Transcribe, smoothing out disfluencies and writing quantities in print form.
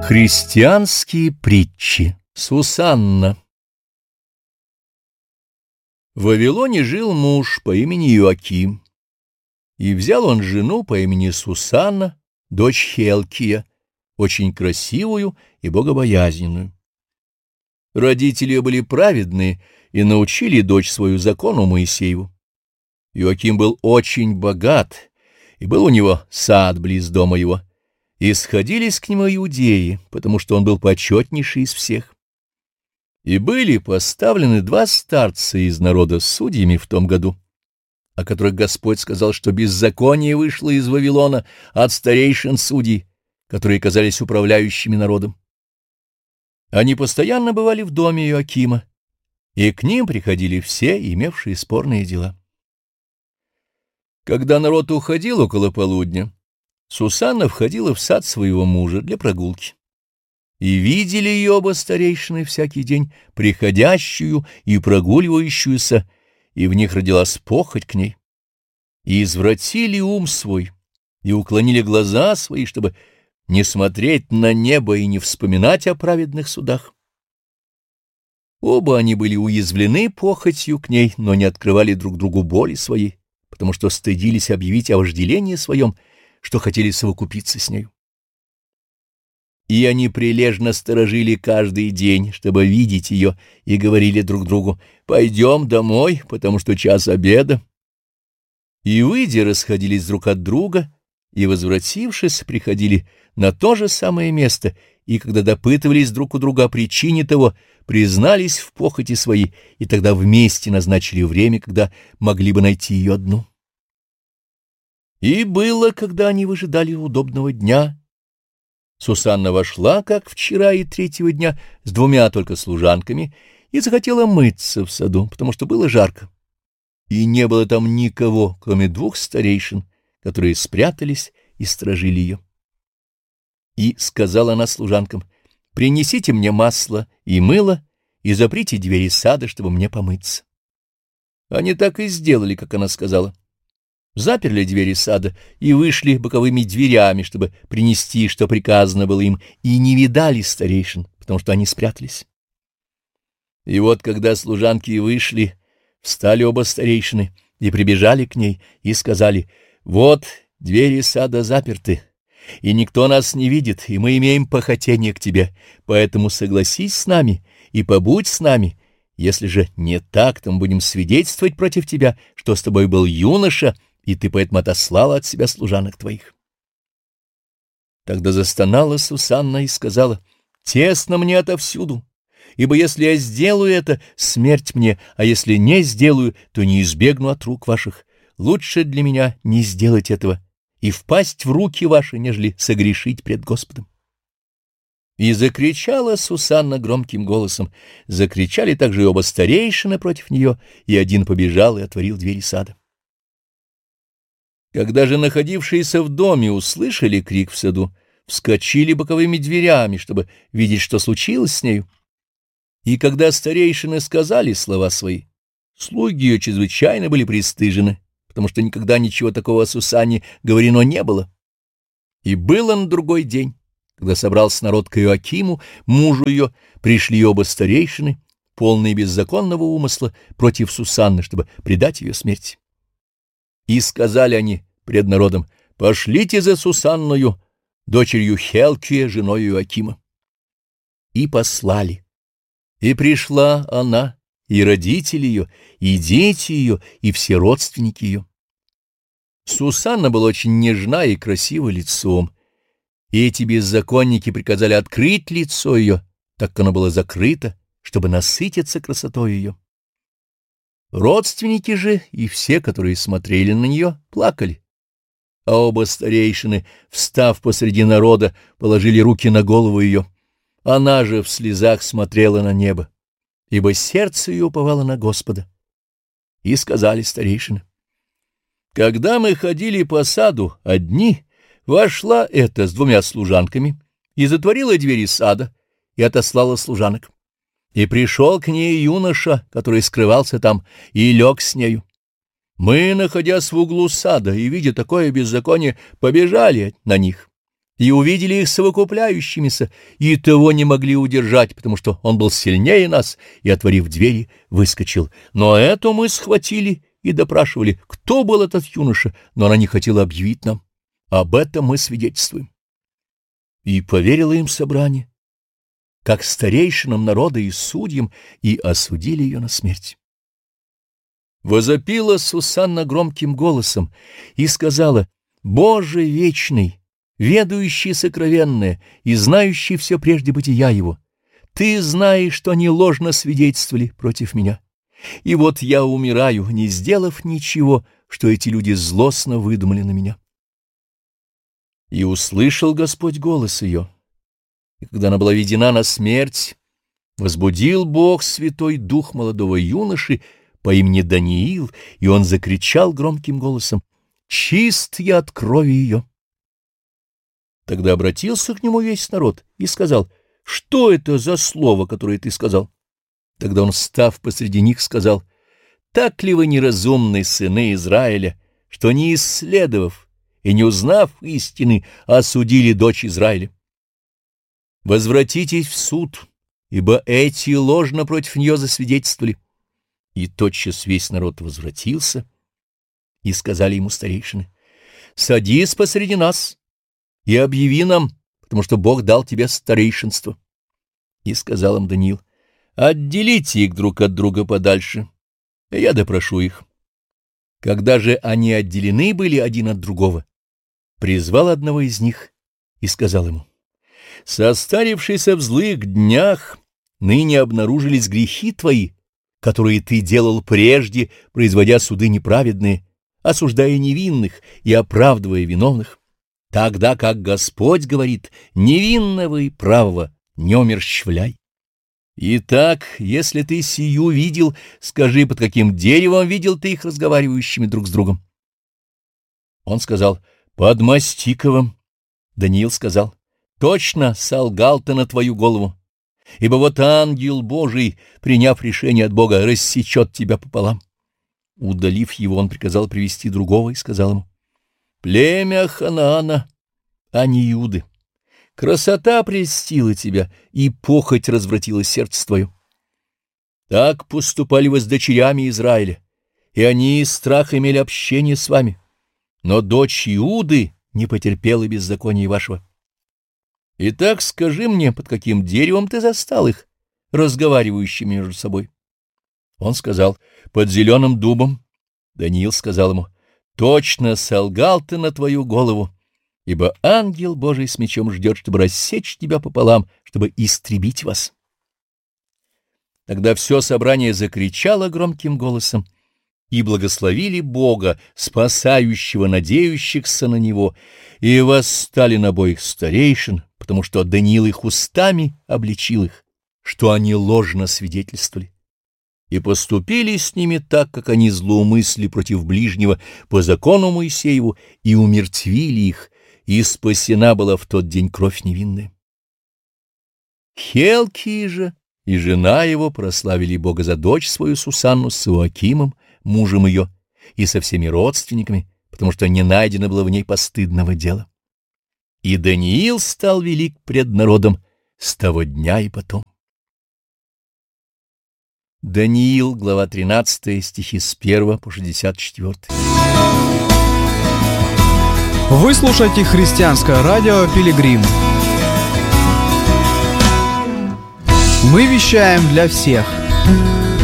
Христианские притчи. Сусанна. В Вавилоне жил муж по имени Иоаким, и взял он жену по имени Сусанна, дочь Хелкия, очень красивую и богобоязненную. Родители ее были праведные и научили дочь свою закону Моисееву. Иоаким был очень богат, и был у него сад близ дома его, и сходились к нему иудеи, потому что он был почетнейший из всех. И были поставлены два старца из народа судьями в том году, о которых Господь сказал, что беззаконие вышло из Вавилона от старейшин судей, которые казались управляющими народом. Они постоянно бывали в доме Иоакима, и к ним приходили все, имевшие спорные дела. Когда народ уходил около полудня, Сусанна входила в сад своего мужа для прогулки. И видели ее оба старейшины всякий день, приходящую и прогуливающуюся, и в них родилась похоть к ней. И извратили ум свой, и уклонили глаза свои, чтобы не смотреть на небо и не вспоминать о праведных судах. Оба они были уязвлены похотью к ней, но не открывали друг другу боли своей, потому что стыдились объявить о вожделении своем, что хотели совокупиться с нею. И они прилежно сторожили каждый день, чтобы видеть ее, и говорили друг другу: «Пойдем домой, потому что час обеда». И, выйдя, расходились друг от друга, и, возвратившись, приходили на то же самое место, и, когда допытывались друг у друга о причине того, признались в похоти своей, и тогда вместе назначили время, когда могли бы найти ее одну. И было, когда они выжидали удобного дня, Сусанна вошла, как вчера и третьего дня, с двумя только служанками, и захотела мыться в саду, потому что было жарко. И не было там никого, кроме двух старейшин, которые спрятались и сторожили ее. И сказала она служанкам: «Принесите мне масло и мыло, и заприте двери сада, чтобы мне помыться». Они так и сделали, как она сказала. Заперли двери сада и вышли боковыми дверями, чтобы принести, что приказано было им, и не видали старейшин, потому что они спрятались. И вот, когда служанки вышли, встали оба старейшины и прибежали к ней и сказали: «Вот двери сада заперты, и никто нас не видит, и мы имеем похотение к тебе, поэтому согласись с нами и побудь с нами. Если же не так, то мы будем свидетельствовать против тебя, что с тобой был юноша, и ты поэтому отослала от себя служанок твоих». Тогда застонала Сусанна и сказала: «Тесно мне отовсюду, ибо если я сделаю это, смерть мне, а если не сделаю, то не избегну от рук ваших. Лучше для меня не сделать этого и впасть в руки ваши, нежели согрешить пред Господом». И закричала Сусанна громким голосом, закричали также и оба старейшины против нее, и один побежал и отворил двери сада. Когда же находившиеся в доме услышали крик в саду, вскочили боковыми дверями, чтобы видеть, что случилось с нею. И когда старейшины сказали слова свои, слуги ее чрезвычайно были пристыжены, потому что никогда ничего такого о Сусанне говорено не было. И было на другой день, когда собрался народ к Иоакиму, мужу ее, пришли оба старейшины, полные беззаконного умысла, против Сусанны, чтобы предать ее смерти. И сказали они пред народом: «Пошлите за Сусанною, дочерью Хелкия, женой Иоакима». И послали. И пришла она, и родители ее, и дети ее, и все родственники ее. Сусанна была очень нежна и красива лицом, и эти беззаконники приказали открыть лицо ее, так как оно было закрыто, чтобы насытиться красотой ее. Родственники же и все, которые смотрели на нее, плакали. А оба старейшины, встав посреди народа, положили руки на голову ее. Она же в слезах смотрела на небо, ибо сердце ее уповало на Господа. И сказали старейшины: «Когда мы ходили по саду одни, вошла эта с двумя служанками и затворила двери сада и отослала служанок. И пришел к ней юноша, который скрывался там, и лег с нею. Мы, находясь в углу сада и видя такое беззаконие, побежали на них и увидели их совокупляющимися, и того не могли удержать, потому что он был сильнее нас, и, отворив двери, выскочил. Но эту мы схватили и допрашивали, кто был этот юноша, но она не хотела объявить нам. Об этом мы свидетельствуем. И поверило им собрание, как старейшинам народа и судьям, и осудили ее на смерть. Возопила Сусанна громким голосом и сказала: «Боже вечный, ведающий сокровенное и знающий все прежде бытия его, ты знаешь, что они ложно свидетельствовали против меня. И вот я умираю, не сделав ничего, что эти люди злостно выдумали на меня». И услышал Господь голос ее, и когда она была ведена на смерть, возбудил Бог Святой Дух молодого юноши по имени Даниил, и он закричал громким голосом: «Чист я от крови ее». Тогда обратился к нему весь народ и сказал: «Что это за слово, которое ты сказал?» Тогда он, встав посреди них, сказал: «Так ли вы неразумны, сыны Израиля, что, не исследовав и не узнав истины, осудили дочь Израиля? Возвратитесь в суд, ибо эти ложно против нее засвидетельствовали». И тотчас весь народ возвратился, и сказали ему старейшины: «Садись посреди нас и объяви нам, потому что Бог дал тебе старейшинство». И сказал им Даниил: «Отделите их друг от друга подальше, и я допрошу их». Когда же они отделены были один от другого, призвал одного из них и сказал ему: «Состарившийся в злых днях, ныне обнаружились грехи твои, которые ты делал прежде, производя суды неправедные, осуждая невинных и оправдывая виновных, тогда как Господь говорит: невинного и правого не умерщвляй. Итак, если ты сию видел, скажи, под каким деревом видел ты их разговаривающими друг с другом?» Он сказал: «Под мастиковым». Даниил сказал: «Точно солгал ты на твою голову, ибо вот ангел Божий, приняв решение от Бога, рассечет тебя пополам». Удалив его, он приказал привести другого и сказал ему: «Племя Ханаана, а не Иуды, красота прельстила тебя, и похоть развратила сердце твое. Так поступали вы с дочерями Израиля, и они из страха имели общение с вами, но дочь Иуды не потерпела беззакония вашего. Итак, скажи мне, под каким деревом ты застал их, разговаривающими между собой?» Он сказал: «Под зеленым дубом». Даниил сказал ему: «Точно солгал ты на твою голову, ибо ангел Божий с мечом ждет, чтобы рассечь тебя пополам, чтобы истребить вас». Тогда все собрание закричало громким голосом и благословили Бога, спасающего надеющихся на Него, и восстали на обоих старейшин, потому что Даниил их устами обличил их, что они ложно свидетельствовали, и поступили с ними так, как они злоумыслили против ближнего по закону Моисееву, и умертвили их, и спасена была в тот день кровь невинная. Хелкий же и жена его прославили Бога за дочь свою Сусанну с Иоакимом, мужем ее, и со всеми родственниками, потому что не найдено было в ней постыдного дела. И Даниил стал велик пред народом с того дня и потом. Даниил, глава 13, стихи с 1 по 64. Вы слушаете христианское радио «Пилигрим». Мы вещаем для всех.